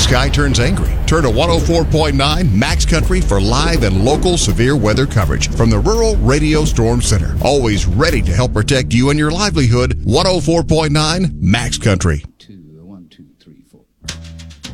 sky turns angry. Turn to 104.9 Max Country for live and local severe weather coverage from the Rural Radio Storm Center. Always ready to help protect you and your livelihood. 104.9 Max Country.